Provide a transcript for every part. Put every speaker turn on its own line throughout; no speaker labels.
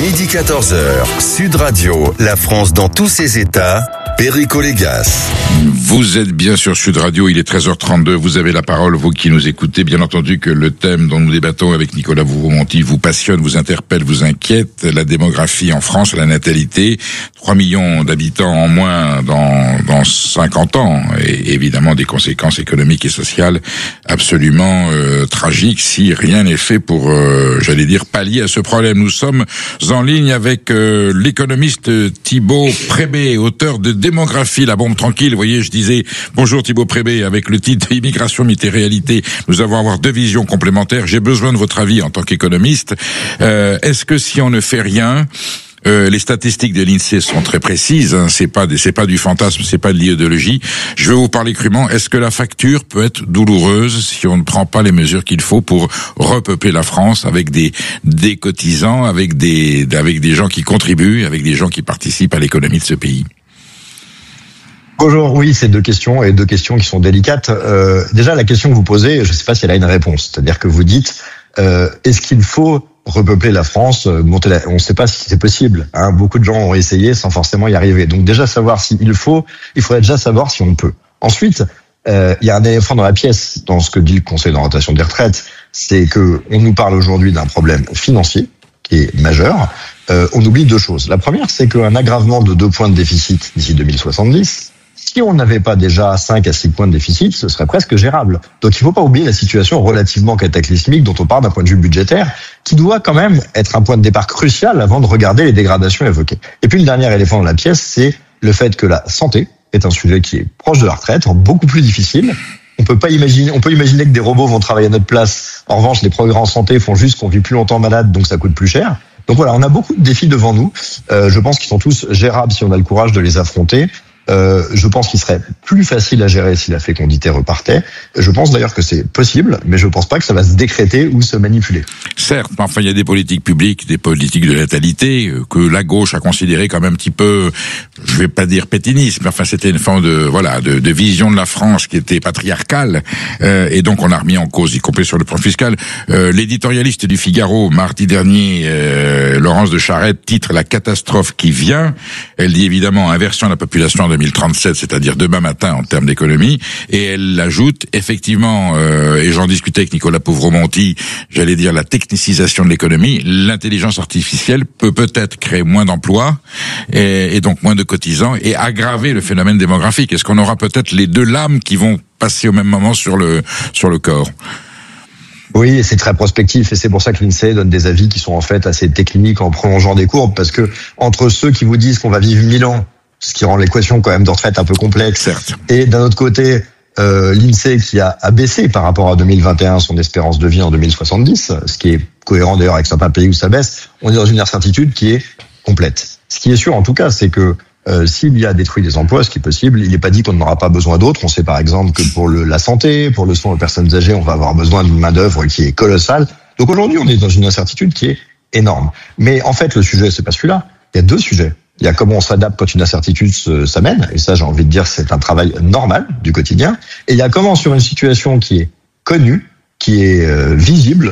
Midi 14h, Sud Radio, la France dans tous ses états, Perico Légas.
Vous êtes bien sur Sud Radio, il est 13h32, vous avez la parole, vous qui nous écoutez. Bien entendu que le thème dont nous débattons avec Nicolas Vouvrot-Monti vous passionne, vous interpelle, vous inquiète. La démographie en France, la natalité, 3 millions d'habitants en moins dans 50 ans, et évidemment des conséquences économiques et sociales absolument tragiques si rien n'est fait pour, pallier à ce problème. Nous sommes en ligne avec l'économiste Thibaut Prébet, auteur de Démographie, la bombe tranquille. Vous voyez, je disais bonjour Thibaut Prébet, avec le titre Immigration, mythe et réalité. Nous allons avoir deux visions complémentaires. J'ai besoin de votre avis en tant qu'économiste. Est-ce que si on ne fait rien, les statistiques de l'INSEE sont très précises, hein, c'est pas du fantasme, c'est pas de l'idéologie. Je vais vous parler crûment. Est-ce que la facture peut être douloureuse si on ne prend pas les mesures qu'il faut pour repeupler la France avec des cotisants, avec des gens qui contribuent, avec des gens qui participent à l'économie de ce pays?
Bonjour, oui, c'est deux questions qui sont délicates. Déjà, la question que vous posez, je ne sais pas si elle a une réponse. C'est-à-dire que vous dites, est-ce qu'il faut repeupler la France, on ne sait pas si c'est possible. Hein. Beaucoup de gens ont essayé sans forcément y arriver. Donc déjà savoir il faudrait déjà savoir si on peut. Ensuite, il y a un éléphant dans la pièce dans ce que dit le Conseil d'orientation des retraites, c'est que on nous parle aujourd'hui d'un problème financier qui est majeur. On oublie deux choses. La première, c'est qu'un aggravement de 2 points de déficit d'ici 2070. Si on n'avait pas déjà 5 à 6 points de déficit, ce serait presque gérable. Donc il ne faut pas oublier la situation relativement cataclysmique dont on parle d'un point de vue budgétaire, qui doit quand même être un point de départ crucial avant de regarder les dégradations évoquées. Et puis le dernier éléphant dans la pièce, c'est le fait que la santé est un sujet qui est proche de la retraite, beaucoup plus difficile. On peut imaginer que des robots vont travailler à notre place. En revanche, les progrès en santé font juste qu'on vit plus longtemps malade, donc ça coûte plus cher. Donc voilà, on a beaucoup de défis devant nous. Je pense qu'ils sont tous gérables si on a le courage de les affronter. Je pense qu'il serait plus facile à gérer si la fécondité repartait. Je pense d'ailleurs que c'est possible, mais je pense pas que ça va se décréter ou se manipuler.
Certes, mais enfin il y a des politiques publiques, des politiques de natalité que la gauche a considéré comme un petit peu, je vais pas dire pétinisme, mais enfin c'était une forme de vision de la France qui était patriarcale, et donc on a remis en cause, y compris sur le plan fiscal. L'éditorialiste du Figaro mardi dernier, Laurence de Charette, titre La catastrophe qui vient. Elle dit évidemment inversion de la population en 2037, c'est-à-dire demain matin en termes d'économie, et elle ajoute effectivement, et j'en discutais avec Nicolas Vouvrot-Monti, la technicisation de l'économie, l'intelligence artificielle peut-être créer moins d'emplois et donc moins de cotisants et aggraver le phénomène démographique. Est-ce qu'on aura peut-être les deux lames qui vont passer au même moment sur le corps?
Oui, c'est très prospectif et c'est pour ça que l'INSEE donne des avis qui sont en fait assez techniques en prolongeant des courbes, parce que entre ceux qui vous disent qu'on va vivre 1000 ans, ce qui rend l'équation quand même de retraite un peu complexe.
Certes.
Et d'un autre côté, l'INSEE qui a baissé par rapport à 2021 son espérance de vie en 2070, ce qui est cohérent d'ailleurs avec certains pays où ça baisse, on est dans une incertitude qui est complète. Ce qui est sûr en tout cas, c'est que s'il y a détruit des emplois, ce qui est possible, il n'est pas dit qu'on n'aura pas besoin d'autres. On sait par exemple que pour la santé, pour le soin aux personnes âgées, on va avoir besoin d'une main-d'œuvre qui est colossale. Donc aujourd'hui, on est dans une incertitude qui est énorme. Mais en fait, le sujet, c'est pas celui-là. Il y a deux sujets. Il y a comment on s'adapte quand une incertitude s'amène, et ça j'ai envie de dire c'est un travail normal du quotidien, et il y a comment sur une situation qui est connue, qui est visible,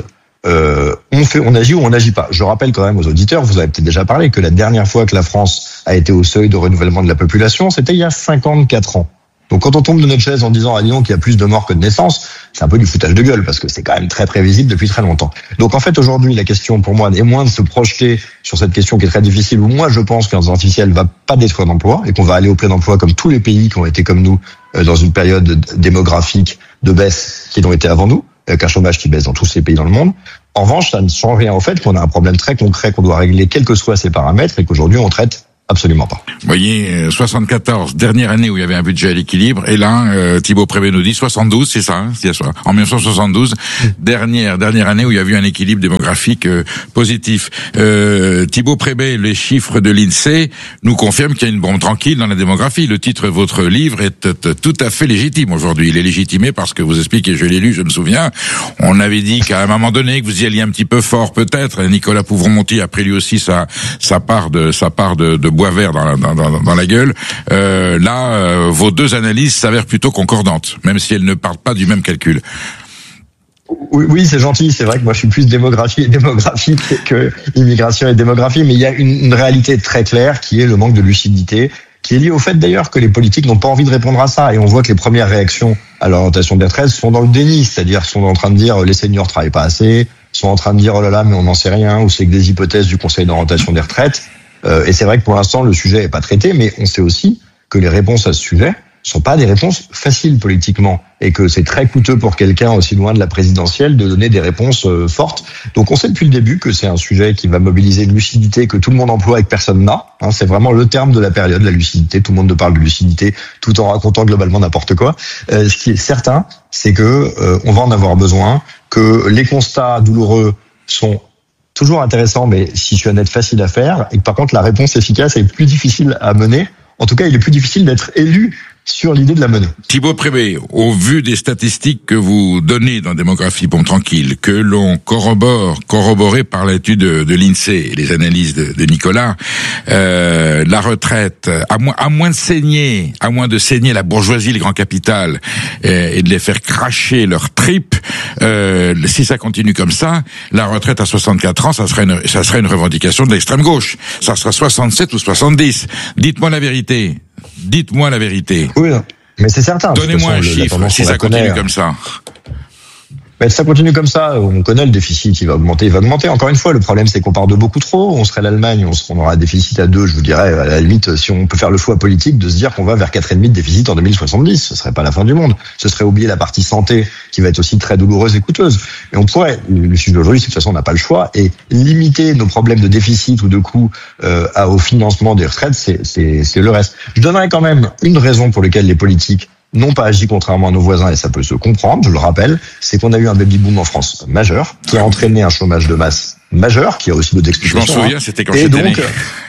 on agit ou on n'agit pas. Je rappelle quand même aux auditeurs, vous avez peut-être déjà parlé, que la dernière fois que la France a été au seuil de renouvellement de la population, c'était il y a 54 ans. Donc quand on tombe de notre chaise en disant à Lyon qu'il y a plus de morts que de naissances, c'est un peu du foutage de gueule, parce que c'est quand même très prévisible depuis très longtemps. Donc en fait aujourd'hui la question pour moi est moins de se projeter sur cette question qui est très difficile, où moi je pense que l'intelligence artificielle va pas détruire d'emplois et qu'on va aller au plein emploi comme tous les pays qui ont été comme nous dans une période démographique de baisse qui l'ont été avant nous, avec un chômage qui baisse dans tous ces pays dans le monde. En revanche, ça ne change rien au fait qu'on a un problème très concret qu'on doit régler quels que soient ces paramètres et qu'aujourd'hui on traite absolument pas.
Vous voyez, 74, dernière année où il y avait un budget à l'équilibre, et là, Thibaut Prébet nous dit 72, c'est ça, hein, c'est ça. En 1972, dernière année où il y a eu un équilibre démographique positif. Thibaut Prébet, les chiffres de l'INSEE nous confirment qu'il y a une bombe tranquille dans la démographie. Le titre de votre livre est tout à fait légitime aujourd'hui. Il est légitimé parce que vous expliquez, je l'ai lu, je me souviens, on avait dit qu'à un moment donné que vous y alliez un petit peu fort peut-être. Nicolas Vouvrot-Monti a pris lui aussi sa part de bois vert dans la gueule. Vos deux analyses s'avèrent plutôt concordantes, même si elles ne partent pas du même calcul.
Oui, c'est gentil. C'est vrai que moi, je suis plus démographie que immigration et démographie. Mais il y a une réalité très claire qui est le manque de lucidité, qui est lié au fait d'ailleurs que les politiques n'ont pas envie de répondre à ça. Et on voit que les premières réactions à l'orientation des retraites sont dans le déni, c'est-à-dire sont en train de dire les seniors travaillent pas assez, sont en train de dire oh là là mais on n'en sait rien, ou c'est que des hypothèses du Conseil d'orientation des retraites. Et c'est vrai que pour l'instant le sujet est pas traité, mais on sait aussi que les réponses à ce sujet sont pas des réponses faciles politiquement, et que c'est très coûteux pour quelqu'un aussi loin de la présidentielle de donner des réponses fortes. Donc on sait depuis le début que c'est un sujet qui va mobiliser une lucidité que tout le monde emploie et que personne n'a. C'est vraiment le terme de la période, la lucidité. Tout le monde parle de lucidité tout en racontant globalement n'importe quoi. Ce qui est certain, c'est que on va en avoir besoin, que les constats douloureux sont toujours intéressants, mais si je suis honnête, facile à faire, et que par contre la réponse efficace est plus difficile à mener. En tout cas, il est plus difficile d'être élu sur l'idée de la mener.
Thibaut Prébé, au vu des statistiques que vous donnez dans Démographie Pompe Tranquille, que l'on corroboré par l'étude de l'INSEE et les analyses de Nicolas, la retraite, à moins de saigner la bourgeoisie, le grand capital, et de les faire cracher leurs tripes, si ça continue comme ça, la retraite à 64 ans, ça serait une revendication de l'extrême gauche. Ça sera 67 ou 70. Dites-moi la vérité.
Oui, mais c'est certain.
Donnez-moi un chiffre si ça continue comme ça.
Mais ça continue comme ça, on connaît le déficit, il va augmenter. Encore une fois, le problème c'est qu'on part de beaucoup trop. On serait l'Allemagne, on aura un déficit à 2, je vous dirais, à la limite, si on peut faire le choix politique de se dire qu'on va vers 4,5 de déficit en 2070, ce serait pas la fin du monde. Ce serait oublier la partie santé, qui va être aussi très douloureuse et coûteuse. Et on pourrait, le sujet d'aujourd'hui, c'est que de toute façon on n'a pas le choix, et limiter nos problèmes de déficit ou de coût au financement des retraites, c'est le reste. Je donnerais quand même une raison pour laquelle les politiques n'ont pas agi contrairement à nos voisins, et ça peut se comprendre, je le rappelle, c'est qu'on a eu un baby-boom en France majeur, qui a entraîné un chômage de masse majeur, qui a aussi d'autres explications.
Je m'en souviens, c'était quand j'étais né.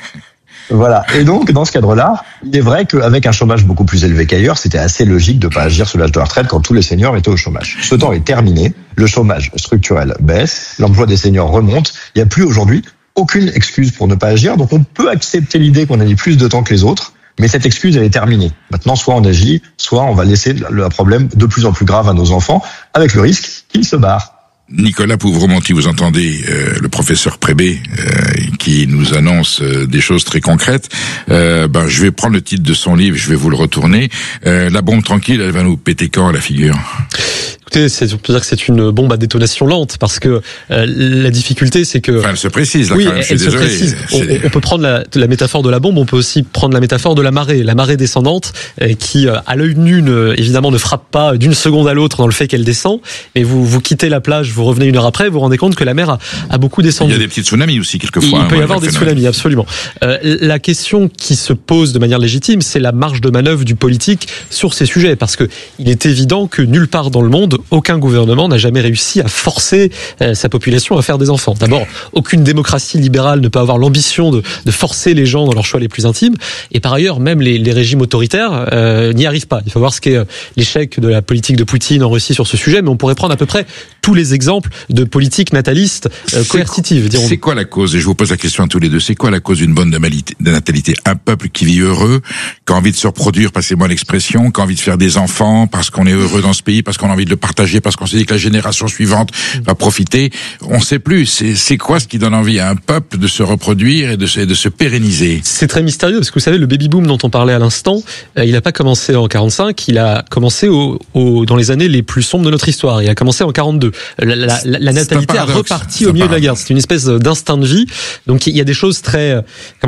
Voilà. Et donc, dans ce cadre-là, il est vrai qu'avec un chômage beaucoup plus élevé qu'ailleurs, c'était assez logique de pas agir sur l'âge de la retraite quand tous les seniors étaient au chômage. Ce temps est terminé, le chômage structurel baisse, l'emploi des seniors remonte, il n'y a plus aujourd'hui aucune excuse pour ne pas agir, donc on peut accepter l'idée qu'on a mis plus de temps que les autres, mais cette excuse, elle est terminée. Maintenant, soit on agit, soit on va laisser le problème de plus en plus grave à nos enfants, avec le risque qu'ils se barrent.
Nicolas Pouvremonti, vous entendez le professeur Prébé qui nous annonce des choses très concrètes. Je vais prendre le titre de son livre, je vais vous le retourner. La bombe tranquille, elle va nous péter quand à la figure?
Écoutez, on peut dire que c'est une bombe à détonation lente, parce que la difficulté, c'est que...
Enfin, elle se précise, là,
oui,
quand même, je suis désolé.
Précise. On peut prendre la métaphore de la bombe, on peut aussi prendre la métaphore de la marée descendante, qui, à l'œil nu, évidemment, ne frappe pas d'une seconde à l'autre dans le fait qu'elle descend, mais vous quittez la plage, vous revenez une heure après, vous vous rendez compte que la mer a beaucoup descendu.
Il y a des petits tsunamis aussi, quelquefois.
Il peut y avoir des tsunamis, absolument. La question qui se pose de manière légitime, c'est la marge de manœuvre du politique sur ces sujets, parce que il est évident que nulle part dans le monde, aucun gouvernement n'a jamais réussi à forcer sa population à faire des enfants. D'abord, aucune démocratie libérale ne peut avoir l'ambition de forcer les gens dans leurs choix les plus intimes. Et par ailleurs, même les régimes autoritaires n'y arrivent pas. Il faut voir ce qu'est l'échec de la politique de Poutine en Russie sur ce sujet, mais on pourrait prendre à peu près tous les exemples de politiques natalistes coercitives.
C'est quoi la cause? Et je vous pose la question à tous les deux. C'est quoi la cause d'une bonne natalité? Un peuple qui vit heureux, qui a envie de se reproduire, passez-moi l'expression, qui a envie de faire des enfants, parce qu'on est heureux dans ce pays, parce qu'on a envie de le partager, parce qu'on se dit que la génération suivante va profiter. On sait plus. C'est quoi ce qui donne envie à un peuple de se reproduire et de se pérenniser? C'est
très mystérieux, parce que vous savez, le baby-boom dont on parlait à l'instant, il n'a pas commencé en 45, il a commencé dans les années les plus sombres de notre histoire. Il a commencé en 42. La natalité a reparti au milieu de la guerre. C'est une espèce d'instinct de vie. Donc il y a des choses très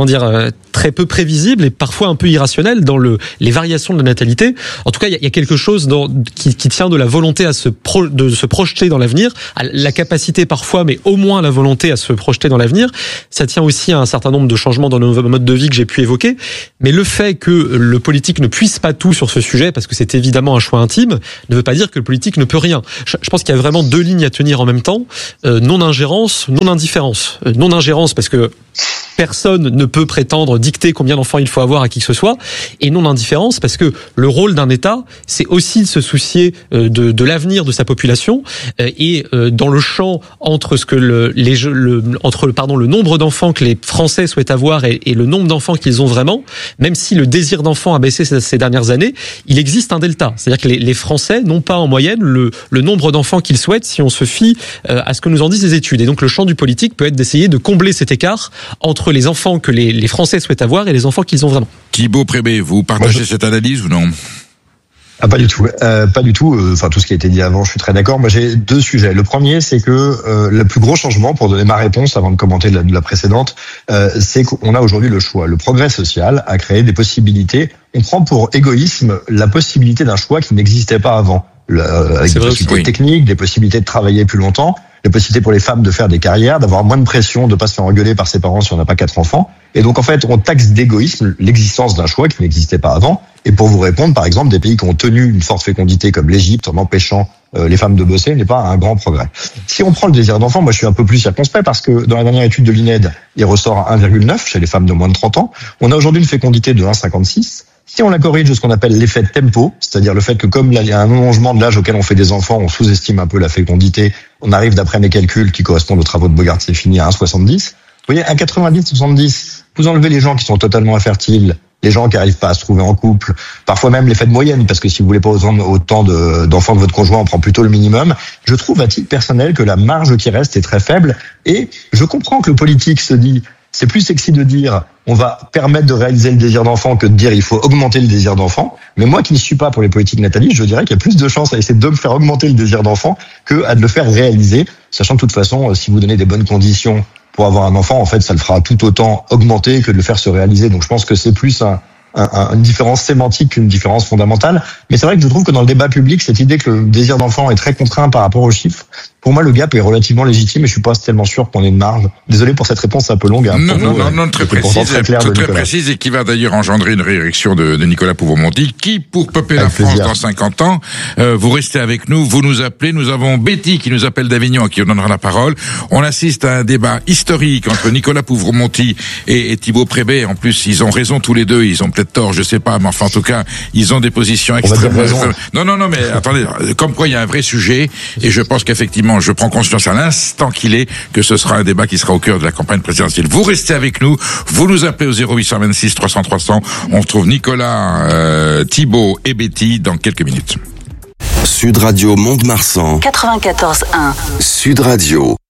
peu prévisibles et parfois un peu irrationnelles dans les variations de la natalité. En tout cas, il y a quelque chose qui tient de la volonté de se projeter dans l'avenir, à la capacité parfois, mais au moins la volonté à se projeter dans l'avenir. Ça tient aussi à un certain nombre de changements dans nos modes de vie que j'ai pu évoquer. Mais le fait que le politique ne puisse pas tout sur ce sujet, parce que c'est évidemment un choix intime, ne veut pas dire que le politique ne peut rien. Je pense qu'il y a vraiment deux lignes à tenir en même temps. Non-ingérence, non-indifférence. Non-ingérence parce que personne ne peut prétendre dicter combien d'enfants il faut avoir à qui que ce soit, et non d'indifférence, parce que le rôle d'un État, c'est aussi de se soucier de l'avenir de sa population, et dans le champ entre ce que le nombre d'enfants que les Français souhaitent avoir et le nombre d'enfants qu'ils ont vraiment, même si le désir d'enfant a baissé ces dernières années, il existe un delta. C'est-à-dire que les Français n'ont pas en moyenne le nombre d'enfants qu'ils souhaitent si on se fie à ce que nous en disent les études. Et donc le champ du politique peut être d'essayer de combler cet écart entre les enfants que les Français souhaitent avoir et les enfants qu'ils ont vraiment.
Thibaut Prébé, vous partagez cette analyse ou non ?
Pas du tout. Pas du tout. Enfin, tout ce qui a été dit avant, je suis très d'accord. Moi, j'ai deux sujets. Le premier, c'est que le plus gros changement, pour donner ma réponse avant de commenter la précédente, c'est qu'on a aujourd'hui le choix. Le progrès social a créé des possibilités. On prend pour égoïsme la possibilité d'un choix qui n'existait pas avant. Avec des possibilités techniques, des possibilités de travailler plus longtemps, des possibilités pour les femmes de faire des carrières, d'avoir moins de pression, de pas se faire engueuler par ses parents si on n'a pas 4 enfants. Et donc, en fait, on taxe d'égoïsme l'existence d'un choix qui n'existait pas avant. Et pour vous répondre, par exemple, des pays qui ont tenu une forte fécondité comme l'Égypte en empêchant les femmes de bosser n'est pas un grand progrès. Si on prend le désir d'enfant, moi je suis un peu plus circonspect parce que dans la dernière étude de l'INED, il ressort à 1,9 chez les femmes de moins de 30 ans. On a aujourd'hui une fécondité de 1,56. Si on la corrige de ce qu'on appelle l'effet de tempo, c'est-à-dire le fait que comme il y a un allongement de l'âge auquel on fait des enfants, on sous-estime un peu la fécondité, on arrive d'après mes calculs qui correspondent aux travaux de Bogart, c'est fini à 1,70. Vous voyez, à 90-70, vous enlevez les gens qui sont totalement infertiles, les gens qui n'arrivent pas à se trouver en couple, parfois même l'effet de moyenne, parce que si vous voulez pas autant d'enfants de votre conjoint, on prend plutôt le minimum. Je trouve à titre personnel que la marge qui reste est très faible, et je comprends que le politique se dit, c'est plus sexy de dire on va permettre de réaliser le désir d'enfant que de dire il faut augmenter le désir d'enfant. Mais moi qui ne suis pas pour les politiques natalistes, je dirais qu'il y a plus de chances à essayer de me faire augmenter le désir d'enfant que à de le faire réaliser, sachant que de toute façon, si vous donnez des bonnes conditions pour avoir un enfant, en fait, ça le fera tout autant augmenter que de le faire se réaliser. Donc je pense que c'est plus une différence sémantique qu'une différence fondamentale. Mais c'est vrai que je trouve que dans le débat public, cette idée que le désir d'enfant est très contraint par rapport aux chiffres, pour moi, le gap est relativement légitime et je suis pas tellement sûr qu'on ait une marge. Désolé pour cette réponse un peu longue.
Non, très précise et qui va d'ailleurs engendrer une réélection de Nicolas Pouvremonty, qui, pour peupler la France dans 50 ans, vous restez avec nous, vous nous appelez. Nous avons Betty qui nous appelle d'Avignon, à qui on donnera la parole. On assiste à un débat historique entre Nicolas Pouvremonty et Thibaut Prébé. En plus, ils ont raison tous les deux. Ils ont peut-être tort, je sais pas, mais enfin, en tout cas, ils ont des positions extrêmement... Non, mais attendez, comme quoi il y a un vrai sujet, et je pense qu'effectivement, je prends conscience à l'instant qu'il est que ce sera un débat qui sera au cœur de la campagne présidentielle. Vous restez avec nous, vous nous appelez au 0826 300 300. On retrouve Nicolas, Thibaut et Betty dans quelques minutes.
Sud Radio Mont-de-Marsan
94.1
Sud Radio.